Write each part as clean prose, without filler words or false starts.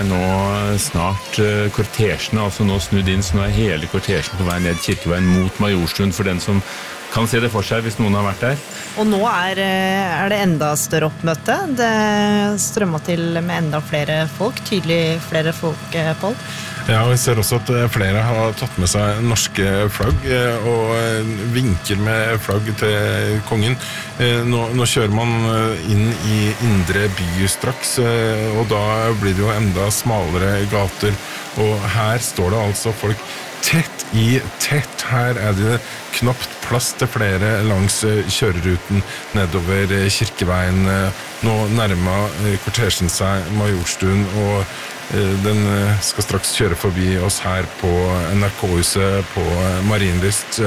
Nå snart kortesjen, altså nå snudd inn, så nå hele kortesjen på vei ned Kirkeveien mot Majorstuen for den som kan se det for seg hvis noen har vært der. Og nå er det enda større oppmøte. Det strømmer til med enda flere folk, tydelig flere folk, Pål. Ja, vi ser også at flere har tatt med seg norske flagg og vinker med flagg til kongen. Nå kjører man inn i indre by straks, og da blir det jo enda smalere gater. Og her står det altså folk tett i tett. Her er det knapt plass til flere langs kjøreruten nedover Kirkeveien. Nå nærmer kortesjen seg Majorstuen, og den skal straks kjøre forbi oss her på NRK-huset på Marienlyst.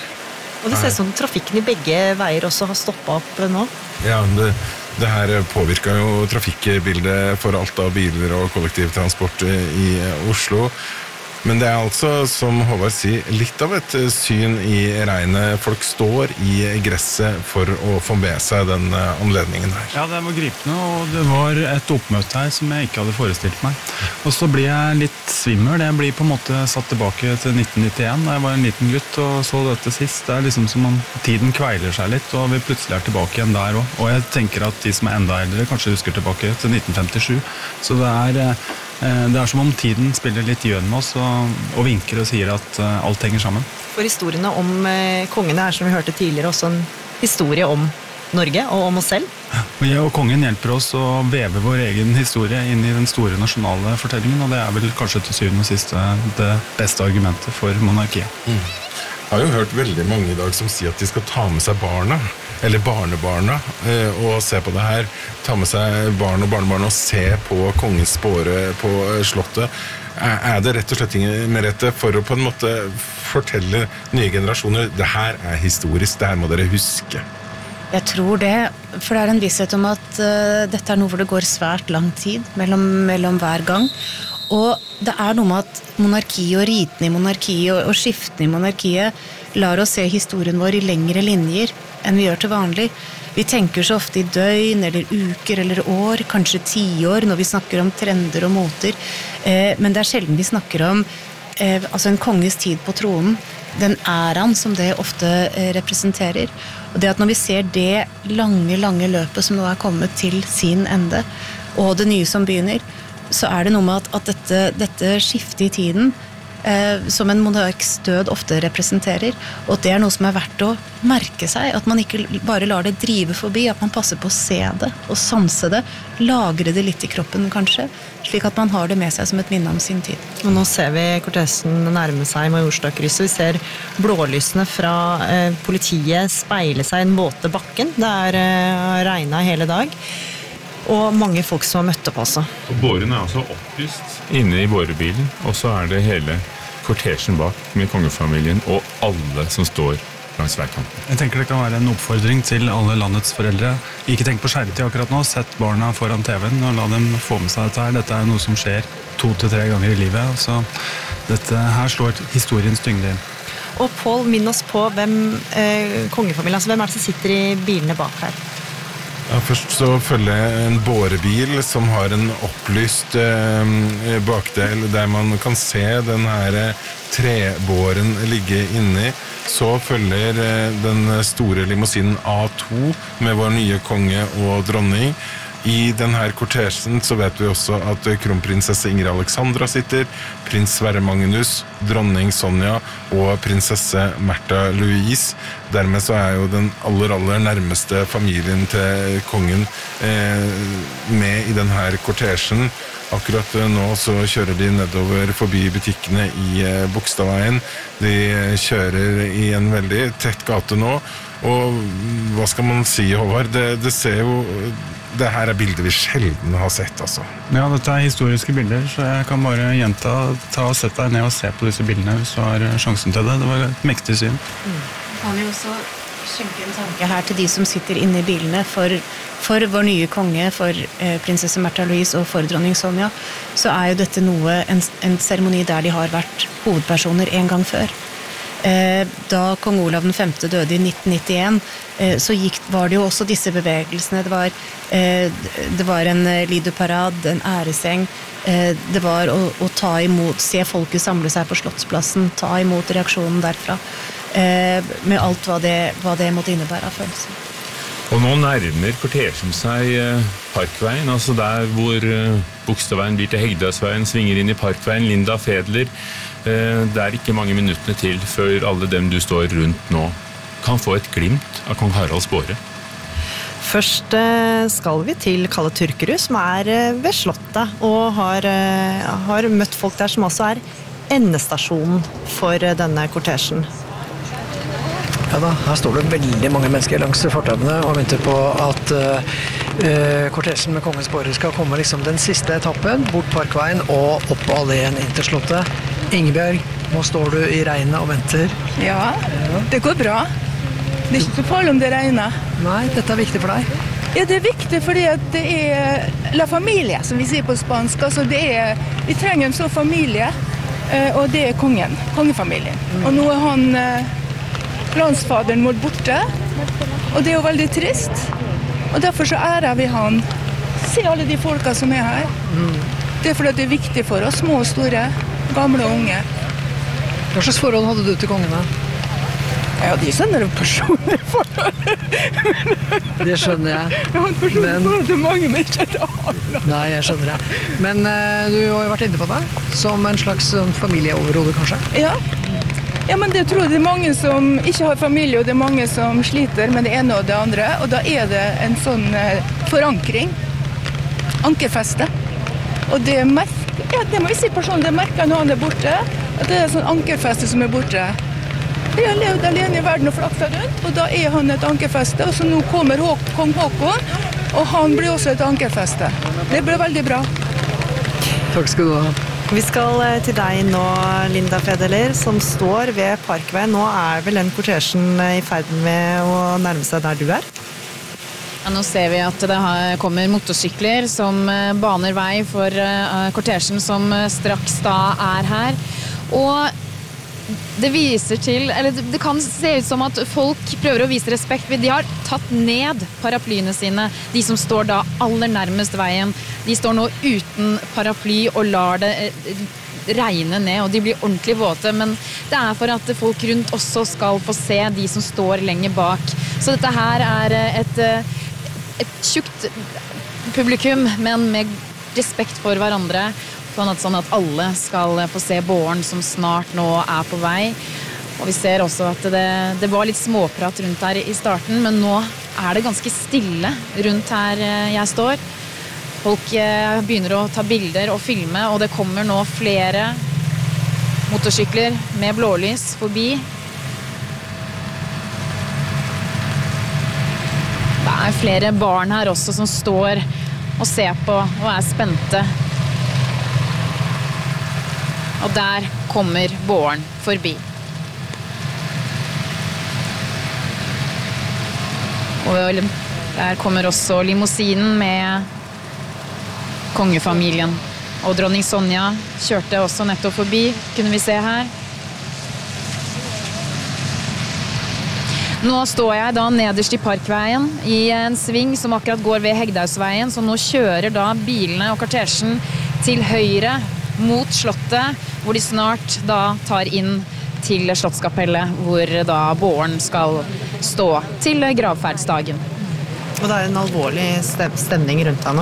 Og det ser som trafikken i begge veier også har stoppet opp nå. Ja, det her påvirker jo trafikkbildet for alt av biler og kollektivtransport i Oslo. Men det er altså, som Håvard sier, litt av et syn i regnet. Folk står i gresset for å få med seg den anledningen her. Ja, det var gripende, og det var et oppmøte her som jeg ikke hadde forestilt meg. Og så blir jeg litt svimmel. Jeg blir på en måte satt tilbake til 1991, da jeg var en liten gutt og så dette sist. Det er liksom som om tiden kveiler seg litt, og vi plutselig tilbake igjen der også. Og jeg tenker at de som er enda eldre kanskje husker tilbake til 1957. Så det er som om tiden spiller litt gjøn med oss og vinker og sier at alt henger sammen. For historiene om kongene er, som vi hørte tidligere, også en historie om Norge og om oss selv. Og jeg og kongen hjelper oss å veve vår egen historie inn i den store nasjonale fortellingen, og det er vel kanskje til syvende og siste det beste argumentet for monarkiet. Jeg har jo hørt veldig mange i dag som sier at de skal ta med seg barna, eller barnebarna, og se på det her. Ta med seg barn og barnebarn og se på kongens båre på slottet. Er det rett og slett med rette for å på en måte fortelle nye generasjoner, det her er historisk, det her må dere huske? Jeg tror det, for det er en visshet om at dette er noe hvor det går svært lang tid mellom hver gang. Og det er noe med at monarkiet og riten i monarkiet og skiftene i monarkiet lar oss se historien vår i lengre linjer enn vi gjør til vanlig. Vi tenker så ofte i døgn, eller uker, eller år, kanskje 10 år, når vi snakker om trender og moter. Men det er sjelden vi snakker om altså en konges tid på tronen, den æraen som det ofte representerer. Og det at når vi ser det lange løpet som nå er kommet til sin ende, og det nye som begynner, så er det noe med at dette skiftet i tiden som en monarks død ofte representerer, og det er noe som er verdt å merke seg, at man ikke bare lar det drive forbi, at man passer på å se det og sanse det, lagre det litt i kroppen kanskje, slik at man har det med seg som et minne om sin tid. Og nå ser vi kortesjen nærme seg Majorstadkrysset, vi ser blålysene fra politiet speile seg i en våte bakken, det er regnet hele dag, og mange folk som har møtt opp også. Og båren er altså opplyst inne i bårebilen, og så er det hele kortesjen bak med kongefamilien og alle som står langs veikanten. Jeg tenker det kan være en oppfordring til alle landets foreldre. Ikke tenk på skjermtid akkurat nå, sett barna foran TV-en og la dem få med seg dette her. Dette er noe som skjer 2 til 3 ganger i livet, så dette her slår historiens tyngde inn. Og Pål, minn oss på hvem kongefamilien, altså hvem er det som sitter i bilene bak her? Ja, først så følger jeg en bårebil som har en opplyst bakdel der man kan se den her trebåren ligge inni. Så følger den store limousinen A2 med vår nye konge og dronning. I denne kortesjen så vet vi også at kronprinsesse Ingrid Alexandra sitter, prins Sverre Magnus, dronning Sonja og prinsesse Märtha Louise. Dermed så er jo den aller nærmeste familien til kongen med i denne kortesjen. Akkurat nå så kjører de nedover forbi butikkene i Bogstadveien. De kjører i en veldig tett gate nå, og hva skal man si, Håvard? Det ser jo... Det her er bilder vi sjelden har sett, altså. Ja, dette er historiske bilder, så jeg kan bare gjenta, sett deg ned og se på disse bildene hvis du har sjansen til det. Det var et mektig syn. Kan vi også skjenke en tanke her til de som sitter inne i bilene for vår nye konge, for prinsesse Märtha Louise og for dronning Sonja, så er jo dette en seremoni der de har vært hovedpersoner en gang før. Da kong Olav den 5. døde i 1991, så var det jo også disse bevegelsene. Det var en liduparad, en æresgjeng. Det var å ta imot, se folket samle seg på Slottsplassen, ta imot reaksjonen derfra, med alt hva det måtte innebære av følelser. Og nå nærmer kortesjen seg Parkveien, altså der hvor Bogstadveien blir til Hegdehaugsveien, svinger inn i Parkveien, Linda Fedler. Det ikke mange minuttene til før alle dem du står rundt nå kan få et glimt av kong Haralds båre. Først skal vi til Kalle Turkerud, som ved Slottet, og har møtt folk der som også endestasjonen for denne kortesjen. Ja da, her står det veldig mange mennesker langs fortauene og venter på at kortesjen med kongens båre skal komme liksom den siste etappen, bort Parkveien og opp på alleen inn til Slottet. Ingebjørg, nå står du i regnet og venter. Ja, det går bra. Det ikke så farlig om det regner. Nei, dette viktig for deg. Ja, det viktig fordi at det la familie, som vi sier på spansk. Altså vi trenger en sånn familie, og det kongefamilien. Og nå han landsfaderen vår borte, og det jo veldig trist. Og derfor så ærer vi han. Se alle de folka som her. Det fordi det viktig for oss, små og store, gamle og unge. Hva slags forhold hadde du til kongene? Ja, de skjønner jo personlige forhold. Det skjønner jeg. Ja, personlige forhold til mange, men ikke til alle. Nei, jeg skjønner det. Men du har jo vært inne på det, som en slags familieoverhode, kanskje? Ja, men det tror jeg det mange som ikke har familie, og det mange som sliter med det ene og det andre. Og da det en sånn forankring, ankerfeste. Og det må vi si personlig, det merker jeg når han borte, at det sånn ankerfeste som borte. Jeg har levd alene i verden og flakta rundt, og da han et ankerfeste, og så nå kommer kong Håkon, og han blir også et ankerfeste. Det blir veldig bra. Takk skal du ha. Vi skal til deg nå, Linda Fedler, som står ved Parkveien. Nå vel den kortesjen i ferd med å nærme seg der du Ja, nå ser vi at det kommer motorsykler som baner vei for kortesjen som straks da her. Og det viser til, eller det kan se ut som at folk prøver å vise respekt. De har tatt ned paraplyene sine, de som står da aller nærmest veien. De står nå uten paraply og lar det regne ned, og de blir ordentlig våte. Men det for at folk rundt også skal få se de som står lenger bak. Så dette her et tjukt publikum, men med respekt for hverandre. Sånn at alle skal få se båren som snart nå på vei. Og vi ser også at det var litt småprat rundt her i starten, men nå det ganske stille rundt her jeg står. Folk begynner å ta bilder og filme, og det kommer nå flere motorsykler med blålys forbi. Det flere barn her også som står og ser på og spente. Og der kommer båren forbi. Og der kommer også limousinen med kongefamilien. Og dronning Sonja kjørte også nettopp forbi, kunne vi se her. Nå står jeg da nederst i Parkveien i en sving som akkurat går ved Hegdehaugsveien, så nå kjører da bilene og kortesjen til høyre mot Slottet, hvor de snart da tar inn til Slottskapellet, hvor da båren skal stå til gravferdsdagen. Og det en alvorlig stemning rundt her nå.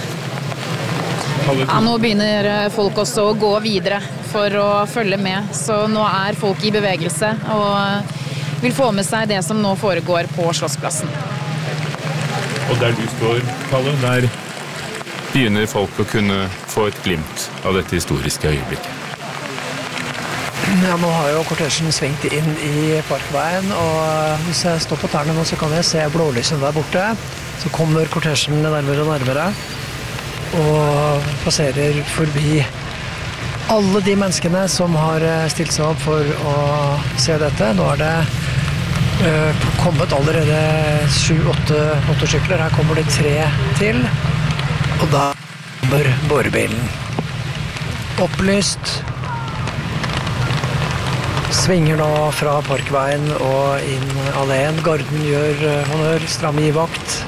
Ja, nå begynner folk også å gå videre for å følge med, så nå folk i bevegelse og vil få med seg det som nå foregår på Slottsplassen. Og der du står, Kalle, der begynner folk å kunne få et glimt av dette historiske øyeblikket. Ja, nå har jo kortesjen svingt inn i Parkveien, og hvis jeg står på tærne nå, så kan jeg se blålysen der borte. Så kommer kortesjen nærmere og nærmere, og passerer forbi alle de menneskene som har stilt seg opp for å se dette. Nå det kommet allerede 7-8 motorsykler. Her kommer det 3 til, og da kommer bårebilen. Opplyst. Svinger nå fra Parkveien og inn alene. Garden gjør honnør, stram i vakt.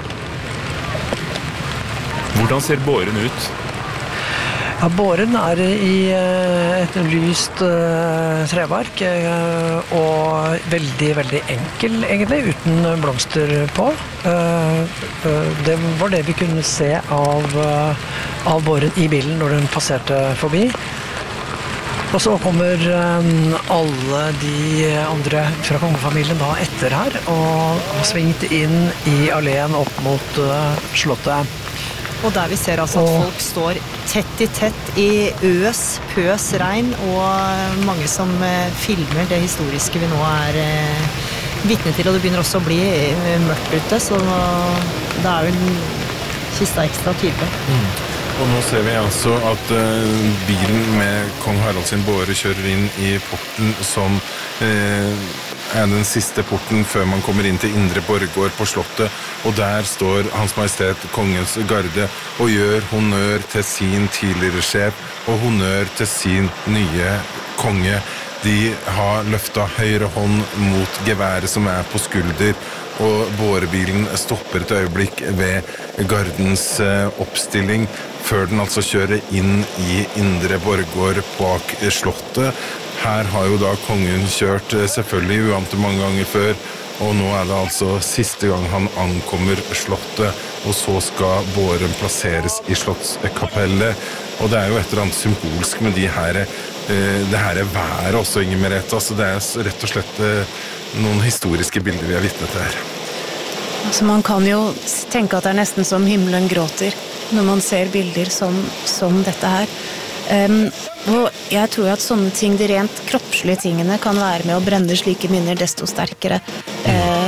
Hvordan ser båren ut? Ja, båren i et lyst treverk og veldig, veldig enkel egentlig, uten blomster på. Det var det vi kunne se av båren i bilen når den passerte forbi. Og så kommer alle de andre fra kongefamilien da etter her og har svingt inn i alene opp mot slottet. Og der vi ser altså at folk står tett i pøs regn, og mange som filmer det historiske vi nå vitne til, og det begynner også å bli mørkt ute, så det vel kista ekstra tydelig. Og nå ser vi altså at bilen med kong Harald sin båre kjører inn i porten som den siste porten før man kommer inn til Indre Borggård på slottet, og der står Hans Majestet Kongens Garde og gjør honnør til sin tidligere sjef og honnør til sin nye konge. De har løftet høyre hånd mot geværet som på skulder, og bårebilen stopper et øyeblikk ved gardens oppstilling, før den altså kjører inn i Indre Borggård bak slottet. Her har jo da kongen kjørt selvfølgelig uante mange ganger før, og nå det altså siste gang han ankommer slottet, og så skal båren plasseres i slottskapellet. Og det jo et eller annet symbolsk med det her været også, Inger Merete. Altså det rett og slett noen historiske bilder vi har vitnet til her. Altså man kan jo tenke at det nesten som himmelen gråter når man ser bilder som dette her. Og jeg tror at sånne ting, de rent kroppslige tingene, kan være med å brenne slike minner desto sterkere